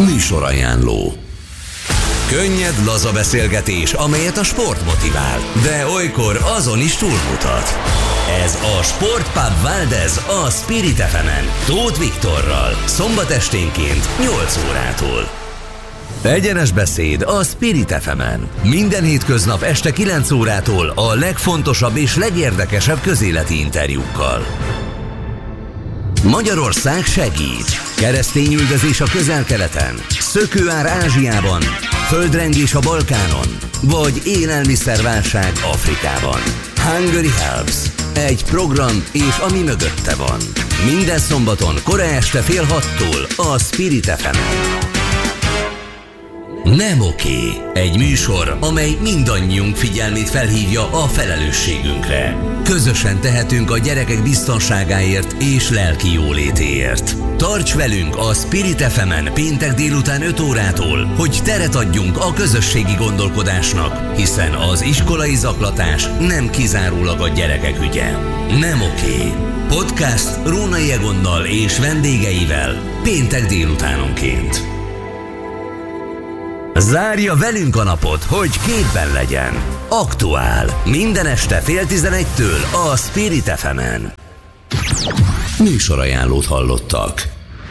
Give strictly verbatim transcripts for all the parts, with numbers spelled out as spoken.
Műsorajánló. Könnyed, laza beszélgetés, amelyet a sport motivál, de olykor azon is túlmutat. Ez a Sportpub Valdez a Spirit ef emen, Tóth Viktorral, szombat esténként nyolc órától. Egyenes beszéd a Spirit ef emen. Minden hétköznap este kilenc órától a legfontosabb és legérdekesebb közéleti interjúkkal. Magyarország segít. Keresztényüldözés a Közel-Keleten, szökőár Ázsiában, földrengés a Balkánon, vagy élelmiszerválság Afrikában. Hungary Helps. Egy program és ami mögötte van. Minden szombaton kora este fél hattól a Spirit ef emen. Nem oké. Egy műsor, amely mindannyiunk figyelmét felhívja a felelősségünkre. Közösen tehetünk a gyerekek biztonságáért és lelki jólétéért. Tarts velünk a Spirit ef emen péntek délután öt órától, hogy teret adjunk a közösségi gondolkodásnak, hiszen az iskolai zaklatás nem kizárólag a gyerekek ügye. Nem oké. Podcast Rónai Egonnal és vendégeivel péntek délutánonként. Zárja velünk a napot, hogy képben legyen. Aktuál. Minden este fél tizenegytől a Spirit ef emen. Műsorajánlót hallottak.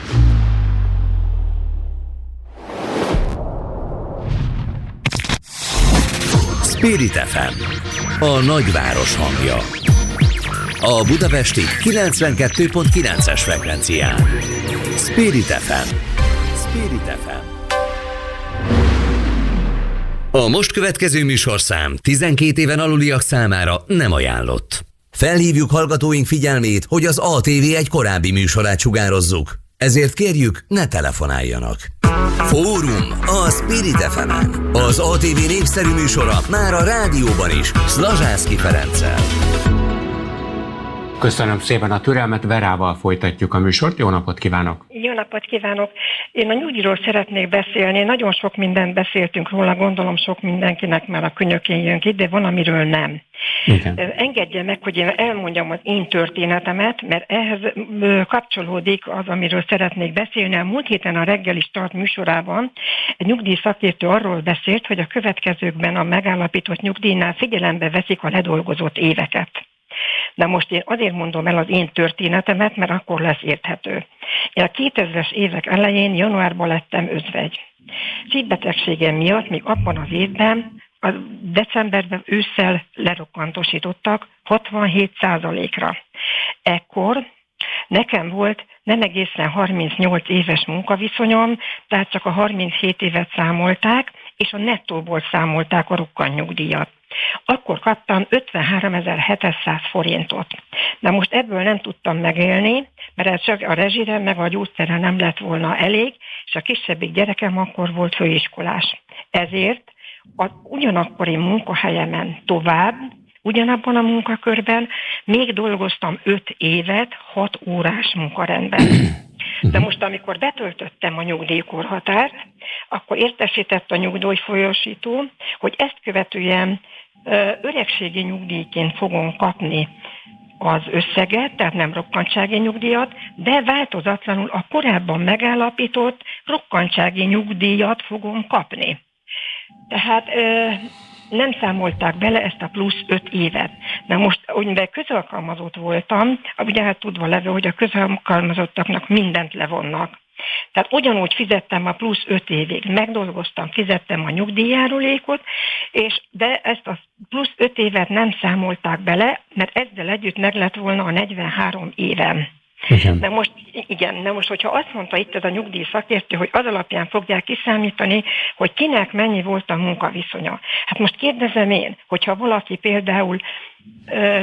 Spirit ef em. A nagyváros hangja. A budapesti kilencvenkettő pont kilences frekvencián. Spirit ef em. Spirit ef em. A most következő műsorszám tizenkét éven aluliak számára nem ajánlott. Felhívjuk hallgatóink figyelmét, hogy az á té vé egy korábbi műsorát sugározzuk. Ezért kérjük, ne telefonáljanak. Fórum a Spirit ef emen. Az á té vé népszerű műsora már a rádióban is, Szlazsászky Ferenccel. Köszönöm szépen a türelmet, Verával folytatjuk a műsort. Jó napot kívánok! Jó napot kívánok! Én a nyugdíjról szeretnék beszélni. Nagyon sok mindent beszéltünk róla, gondolom sok mindenkinek már a könyökén jön ki, de van, amiről nem. Igen. Engedje meg, hogy én elmondjam az én történetemet, mert ehhez kapcsolódik az, amiről szeretnék beszélni. A múlt héten a Reggeli Start műsorában egy nyugdíjszakértő arról beszélt, hogy a következőkben a megállapított nyugdíjnál figyelembe veszik a ledolgozott éveket. De most én azért mondom el az én történetemet, mert akkor lesz érthető. Én a kétezres évek elején januárban lettem özvegy. Szívbetegségem miatt még abban az évben, a decemberben ősszel lerokkantosítottak hatvanhét százalékra. Ekkor nekem volt nem egészen harmincnyolc éves munkaviszonyom, tehát csak a harminchét évet számolták, és a nettóból számolták a rokkantnyugdíjat. Akkor kaptam ötvenháromezer-hétszáz forintot. De most ebből nem tudtam megélni, mert ez csak a rezsire meg a gyógyszerre nem lett volna elég, és a kisebbik gyerekem akkor volt főiskolás. Ezért az ugyanakkori munkahelyemen tovább, ugyanabban a munkakörben még dolgoztam öt évet, hat órás munkarendben. De most, amikor betöltöttem a nyugdíjkorhatárt, akkor értesített a nyugdíjfolyósító, hogy ezt követően öregségi nyugdíjként fogom kapni az összeget, tehát nem rokkantsági nyugdíjat, de változatlanul a korábban megállapított rokkantsági nyugdíjat fogom kapni. Tehát nem számolták bele ezt a plusz öt évet. Na most, mivel közalkalmazott voltam, ugye hát tudva levő, hogy a közalkalmazottaknak mindent levonnak. Tehát ugyanúgy fizettem a plusz öt évig, megdolgoztam, fizettem a nyugdíjjárulékot, és de ezt a plusz öt évet nem számolták bele, mert ezzel együtt meg lett volna a negyvenhárom évem. Igen. De most, igen, de most, hogyha azt mondta itt ez a nyugdíj szakértő, hogy az alapján fogják kiszámítani, hogy kinek mennyi volt a munkaviszonya. Hát most kérdezem én, hogyha valaki például, ö, ö,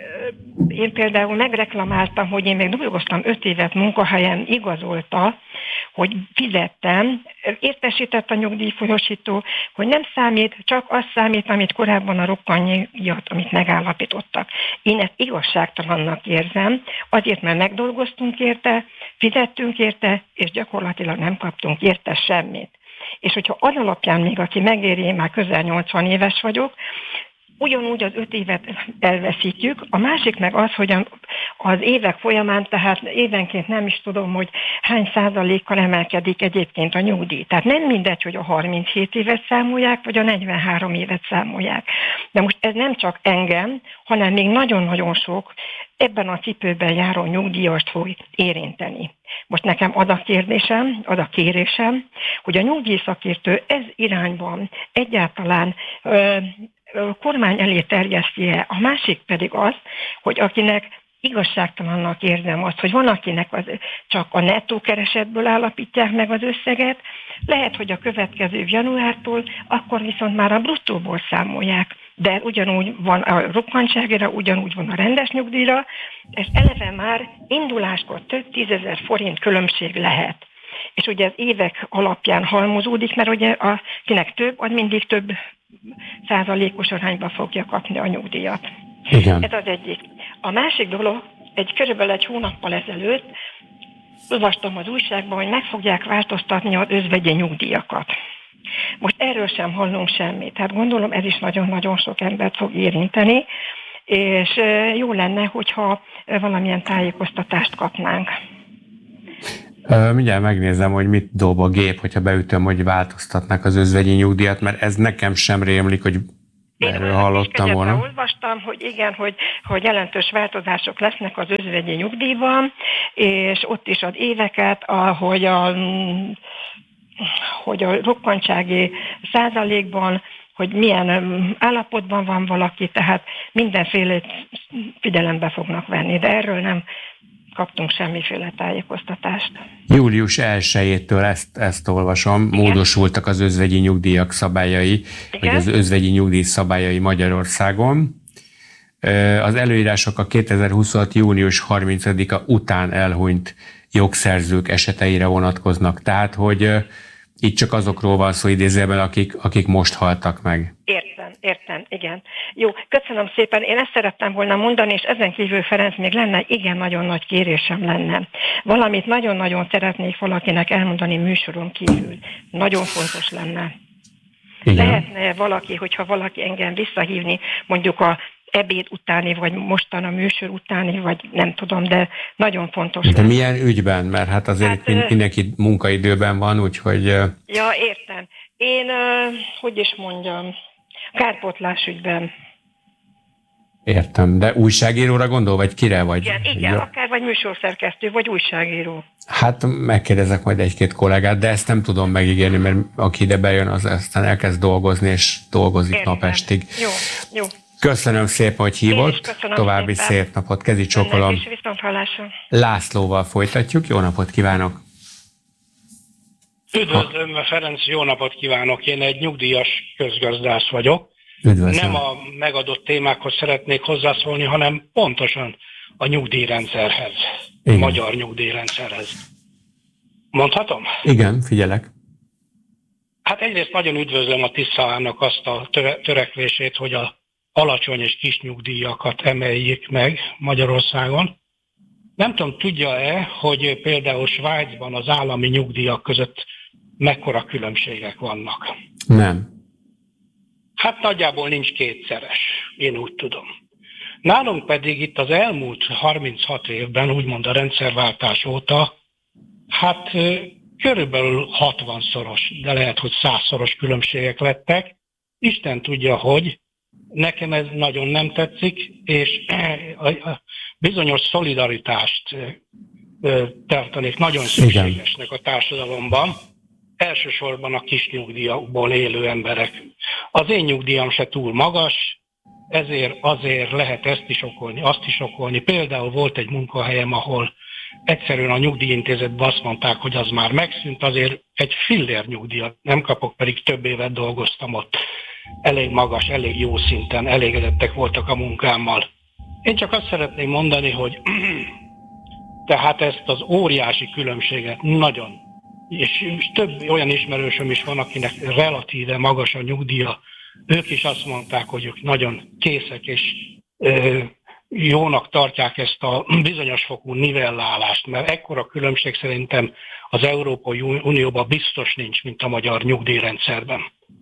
én például megreklamáltam, hogy én még dolgoztam öt évet munkahelyen, igazolta, hogy fizettem, értesített a nyugdíjfolyósító, hogy nem számít, csak az számít, amit korábban a rokkantnyugdíjat, amit megállapítottak. Én ezt igazságtalannak érzem, azért, mert megdolgoztunk érte, fizettünk érte, és gyakorlatilag nem kaptunk érte semmit. És hogyha az alapján még, aki megéri, én már közel nyolcvan éves vagyok, ugyanúgy az öt évet elveszítjük, a másik meg az, hogy az évek folyamán, tehát évenként nem is tudom, hogy hány százalékkal emelkedik egyébként a nyugdíj. Tehát nem mindegy, hogy a harminchét évet számolják, vagy a negyvenhárom évet számolják. De most ez nem csak engem, hanem még nagyon-nagyon sok ebben a cipőben járó nyugdíjast fog érinteni. Most nekem az a kérdésem, az a kérésem, hogy a nyugdíjszakértő ez irányban egyáltalán ö, kormány elé terjesztje, a másik pedig az, hogy akinek igazságtalannak érzem azt, hogy van, akinek az csak a nettó keresetből állapítják meg az összeget, lehet, hogy a következő januártól akkor viszont már a bruttóból számolják, de ugyanúgy van a rokkantságra, ugyanúgy van a rendes nyugdíjra, és eleve már induláskor több tízezer forint különbség lehet. És ugye az évek alapján halmozódik, mert ugye akinek több, az mindig több százalékos arányba fogja kapni a nyugdíjat. Igen. Ez az egyik. A másik dolog, egy körülbelül egy hónappal ezelőtt olvastam az újságban, hogy meg fogják változtatni az özvegyi nyugdíjakat. Most erről sem hallunk semmit. Tehát gondolom ez is nagyon-nagyon sok embert fog érinteni, és jó lenne, hogyha valamilyen tájékoztatást kapnánk. Mindjárt megnézem, hogy mit dob a gép, hogyha beütöm, hogy változtatnak az özvegyi nyugdíjat, mert ez nekem sem rémlik, hogy erről Én hallottam volna. olvastam, hogy igen, hogy, hogy jelentős változások lesznek az özvegyi nyugdíjban, és ott is az éveket, ahogy a, hogy a rokkantsági százalékban, hogy milyen állapotban van valaki, tehát mindenféle figyelembe fognak venni, de erről nem kaptunk semmiféle tájékoztatást. július elsejétől ezt, ezt olvasom, igen. Módosultak az özvegyi nyugdíjak szabályai, igen. vagy az özvegyi nyugdíj szabályai Magyarországon. Az előírások a kétezer-huszonhat. június harmincadika után elhunyt jogszerzők eseteire vonatkoznak, tehát hogy itt csak azokról van szó idézőjelben, akik, akik most haltak meg. Értem, értem, igen. Jó, köszönöm szépen. Én ezt szerettem volna mondani, és ezen kívül, Ferenc, még lenne, igen, nagyon nagy kérésem lenne. Valamit nagyon-nagyon szeretnék valakinek elmondani műsoron kívül. Nagyon fontos lenne. Igen. Lehetne valaki, hogyha valaki engem visszahívni, mondjuk a ebéd utáni, vagy mostan a műsor utáni, vagy nem tudom, de nagyon fontos. De lenne. Milyen ügyben? Mert hát azért hát, mindenki munkaidőben van, úgyhogy... Ja, értem. Én, hogy is mondjam, kárpótlás ügyben. Értem, de újságíróra gondol, vagy kire vagy? Igen, igen, akár vagy műsorszerkesztő, vagy újságíró. Hát megkérdezek majd egy-két kollégát, de ezt nem tudom megígérni, mert aki ide bejön, az aztán elkezd dolgozni, és dolgozik Értem. napestig. Jó, jó. Köszönöm szépen, hogy hívott. További szépen. Szép napot. Kezi csókolom. Lászlóval folytatjuk. Jó napot kívánok! Üdvözlöm, Ferenc, jó napot kívánok! Én egy nyugdíjas közgazdász vagyok. Üdvözlöm. Nem a megadott témákhoz szeretnék hozzászólni, hanem pontosan a nyugdíjrendszerhez. Igen. A magyar nyugdíjrendszerhez. Mondhatom? Igen, figyelek. Hát egyrészt nagyon üdvözlöm a Tiszaának azt a törekvését, hogy a alacsony és kis nyugdíjakat emeljék meg Magyarországon. Nem tudom, tudja-e, hogy például Svájcban az állami nyugdíjak között mekkora különbségek vannak? Nem. Hát nagyjából nincs kétszeres, én úgy tudom. Nálunk pedig itt az elmúlt harminchat évben, úgymond a rendszerváltás óta, hát körülbelül hatvanszoros, de lehet, hogy százszoros különbségek lettek. Isten tudja, hogy nekem ez nagyon nem tetszik, és a bizonyos szolidaritást tartanék nagyon szükségesnek a társadalomban, elsősorban a kis nyugdíjakból élő emberek. Az én nyugdíjam se túl magas, ezért azért lehet ezt is okolni, azt is okolni. Például volt egy munkahelyem, ahol egyszerűen a nyugdíjintézetben azt mondták, hogy az már megszűnt, azért egy fillér nyugdíjat nem kapok, pedig több évet dolgoztam ott. Elég magas, elég jó szinten, elégedettek voltak a munkámmal. Én csak azt szeretném mondani, hogy tehát ezt az óriási különbséget nagyon, és több olyan ismerősöm is van, akinek relatíve magas a nyugdíja, ők is azt mondták, hogy ők nagyon készek, és ö, jónak tartják ezt a bizonyos fokú nivellálást, mert ekkora különbség szerintem az Európai Unióban biztos nincs, mint a magyar nyugdíjrendszerben.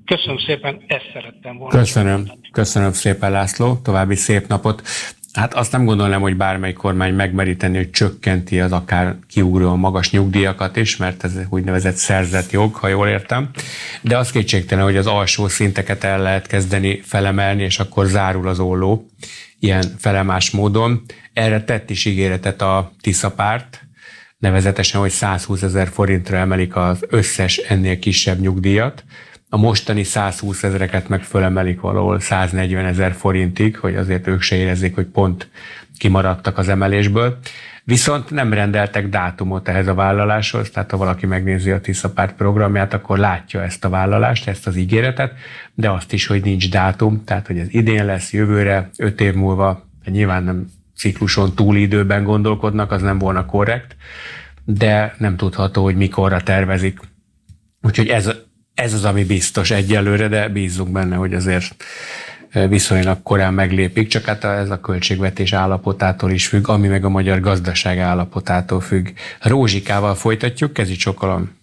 Köszönöm szépen, ezt szerettem volna. Köszönöm, köszönöm szépen, László, további szép napot. Hát azt nem gondolom, hogy bármely kormány megmeríteni, hogy csökkenti az akár kiugróan magas nyugdíjakat is, mert ez úgynevezett szerzett jog, ha jól értem. De az kétségtelen, hogy az alsó szinteket el lehet kezdeni felemelni, és akkor zárul az olló ilyen felemás módon. Erre tett is ígéretet a Tisza párt, nevezetesen, hogy százhúszezer forintra emelik az összes ennél kisebb nyugdíjat. A mostani százhúsz ezereket meg fölemelik valahol száznegyvenezer forintig, hogy azért ők se érezzék, hogy pont kimaradtak az emelésből. Viszont nem rendeltek dátumot ehhez a vállaláshoz, tehát ha valaki megnézi a Tisza párt programját, akkor látja ezt a vállalást, ezt az ígéretet, de azt is, hogy nincs dátum, tehát hogy ez idén lesz, jövőre, öt év múlva, nyilván nem cikluson túli időben gondolkodnak, az nem volna korrekt, de nem tudható, hogy mikorra tervezik. Úgyhogy ez, ez az, ami biztos egyelőre, de bízzunk benne, hogy azért viszonylag korán meglépik, csak hát ez a költségvetés állapotától is függ, ami meg a magyar gazdaság állapotától függ. Rózsikával folytatjuk, kezi csokolom.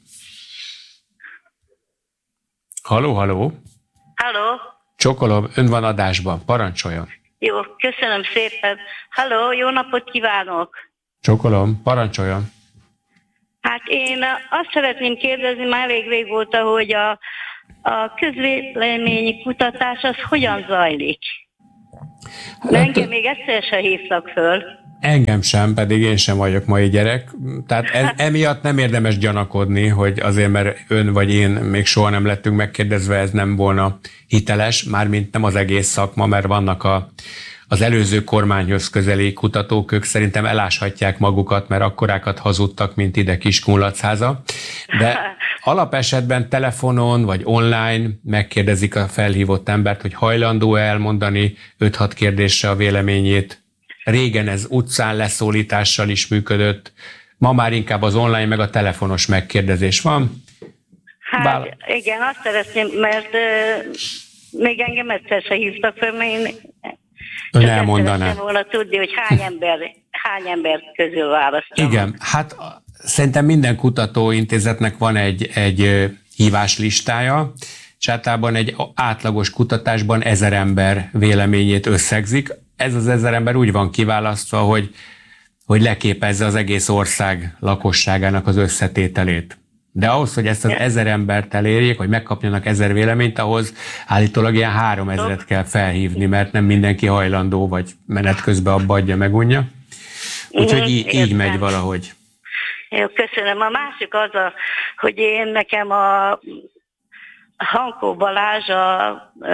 Haló, haló. Haló. Csokolom, ön van adásban, parancsoljon. Jó, köszönöm szépen. Halló, jó napot kívánok! Csokolom, parancsoljon. Hát én azt szeretném kérdezni már elég régóta, hogy a, a közvéleményi kutatás az hogyan zajlik? De engem még egyszer sem hívtak föl. Engem sem, pedig én sem vagyok mai gyerek. Tehát ez, emiatt nem érdemes gyanakodni, hogy azért, mert ön vagy én még soha nem lettünk megkérdezve, ez nem volna hiteles, mármint nem az egész szakma, mert vannak a, az előző kormányhoz közeli kutatók, ők szerintem eláshatják magukat, mert akkorákat hazudtak, mint ide Kiskunlachháza. De alapesetben telefonon vagy online megkérdezik a felhívott embert, hogy hajlandó elmondani öt-hat kérdésre a véleményét. Régen ez utcán leszólítással is működött, ma már inkább az online meg a telefonos megkérdezés van. Hát Bál... igen, azt szeretném, mert uh, még engem egyszer se hívtak föl, mert én Ön elmondaná. volna tudni, hogy hány ember, hány ember közül választom. Igen, hát szerintem minden kutatóintézetnek van egy, egy híváslistája, és általában egy átlagos kutatásban ezer ember véleményét összegzik. Ez az ezer ember úgy van kiválasztva, hogy, hogy leképezze az egész ország lakosságának az összetételét. De ahhoz, hogy ezt az ezer embert elérjék, hogy megkapjanak ezer véleményt, ahhoz állítólag ilyen három ezret kell felhívni, mert nem mindenki hajlandó, vagy menet közben abba adja, megunja. Úgyhogy így, így megy valahogy. Jó, köszönöm. A másik az, a, hogy én nekem a Hankó Balázs a,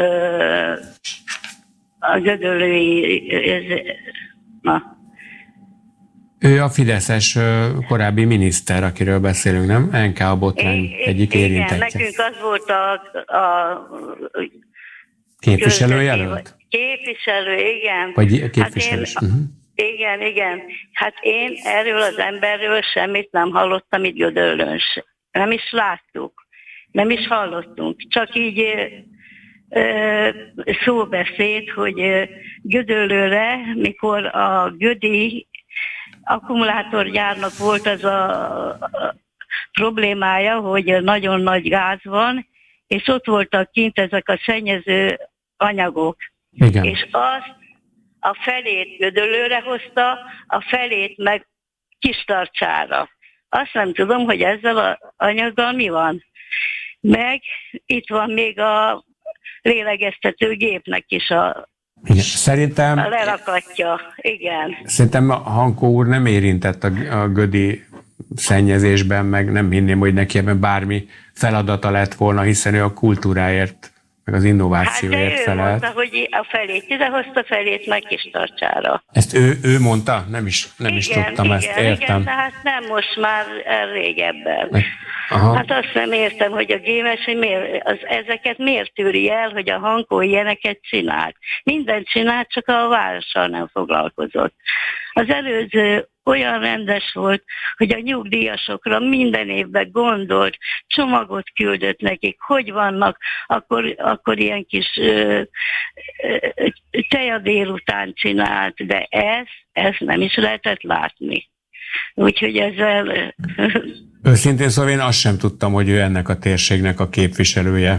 a gödöllői... Na. Ő a fideszes korábbi miniszter, akiről beszélünk, nem? en ká botrány I- egyik igen, érintettje. nekünk az volt a... a képviselőjelölt? Képviselő, igen. Vagy képviselő. Hát én, uh-huh. Igen, igen. Hát én erről az emberről semmit nem hallottam itt Gödöllőn. Nem is láttuk. Nem is hallottunk. Csak így ö, szóbeszéd, hogy Gödöllőre, mikor a gödi akkumulátorgyárnak volt az a problémája, hogy nagyon nagy gáz van, és ott voltak kint ezek a szennyező anyagok. Igen. És azt a felét Gödöllőre hozta, a felét meg Kistarcsára. Azt nem tudom, hogy ezzel az anyaggal mi van. Meg itt van még a lélegeztető gépnek is a Igen. Szerintem, a lerakatja, igen. Szerintem a Hankó úr nem érintett a, a gödi szennyezésben, meg nem hinném, hogy neki ebben bármi feladata lett volna, hiszen ő a kultúráért, meg az innovációért hát felel. ő mondta, hogy a felét idehozta, felét meg Kistarcsára. Ezt ő, ő mondta? Nem is, nem igen, is tudtam igen, ezt, értem. Igen, tehát nem most már régebben. Aha. Hát azt nem értem, hogy a gémes, hogy miért, az, ezeket miért tűri el, hogy a Hankó ilyeneket csinált. Mindent csinált, csak a várossal nem foglalkozott. Az előző olyan rendes volt, hogy a nyugdíjasokra minden évben gondolt, csomagot küldött nekik, hogy vannak, akkor, akkor ilyen kis ö, ö, teja délután csinált, de ez, ez nem is lehetett látni. Úgyhogy ezzel... Őszintén szóval én azt sem tudtam, hogy ő ennek a térségnek a képviselője.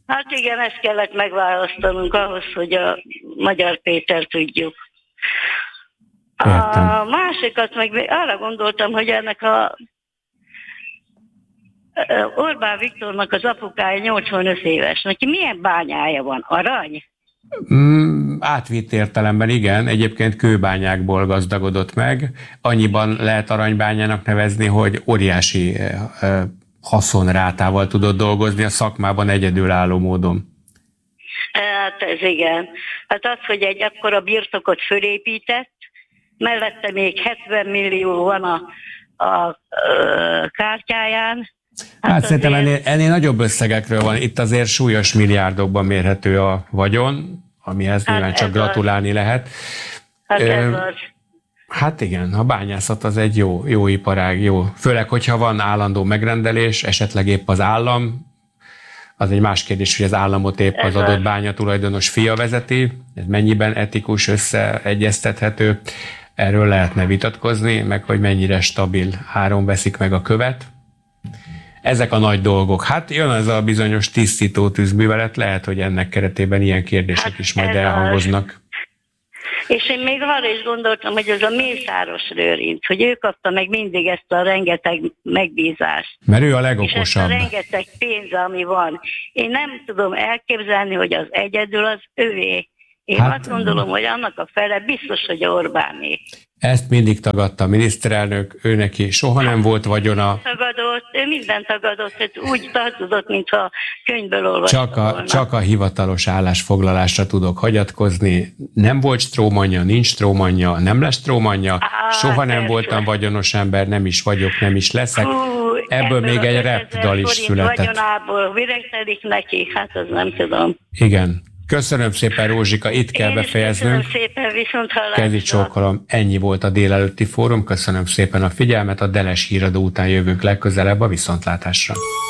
Hát igen, ezt kellett megválasztanunk ahhoz, hogy a Magyar Péter tudjuk. Értem. A másikat meg arra gondoltam, hogy ennek a Orbán Viktornak az apukája nyolcvanöt éves. Neki milyen bányája van? Arany? Mm, átvitt értelemben igen, egyébként kőbányákból gazdagodott meg. Annyiban lehet aranybányának nevezni, hogy óriási eh, haszonrátával tudott dolgozni a szakmában egyedülálló módon. Hát ez igen. Hát az, hogy egy akkora birtokot fölépített, mellette még hetven millió van a, a, a kártyáján. Hát, hát szerintem ennél, ennél nagyobb összegekről van. Itt azért súlyos milliárdokban mérhető a vagyon, amihez hát nyilván csak gratulálni az. lehet. Hát Ö, ez az. Hát igen, a bányászat az egy jó, jó iparág, jó. Főleg, hogyha van állandó megrendelés, esetleg épp az állam, az egy más kérdés, hogy az államot épp az adott bányatulajdonos fia vezeti, ez mennyiben etikus, összeegyeztethető, erről lehetne vitatkozni, meg hogy mennyire stabil áron veszik meg a követ. Ezek a nagy dolgok. Hát jön ez a bizonyos tisztító tűzművelet, lehet, hogy ennek keretében ilyen kérdések hát is majd elhangoznak. Az. És én még arra is gondoltam, hogy ez a Mészáros Lőrinc, hogy ő kapta meg mindig ezt a rengeteg megbízást. Mert ő a legokosabb. És ezt a rengeteg pénz, ami van. Én nem tudom elképzelni, hogy az egyedül az övé. Én hát, azt gondolom, hogy annak a fele biztos, hogy Orbáné. Ezt mindig tagadta a miniszterelnök, ő neki soha nem volt vagyona. Tagadott, ő mindent tagadott, hogy úgy tartodott, mintha könyvből olvastam csak a, csak a hivatalos állásfoglalásra tudok hagyatkozni. Nem volt strómanja, nincs strómanja, nem lesz strómanja, Á, soha nem voltam vagyonos ember, nem is vagyok, nem is leszek. Hú, ebből, ebből még egy rap dal is született. Vagyonából viregtelik neki, hát az nem tudom. Igen. Köszönöm szépen, Rózsika, itt kell befejeznünk. Köszönöm szépen, viszont hallásra. Kezi csókolom, ennyi volt a délelőtti fórum. Köszönöm szépen a figyelmet, a Deles híradó után jövünk legközelebb a viszontlátásra.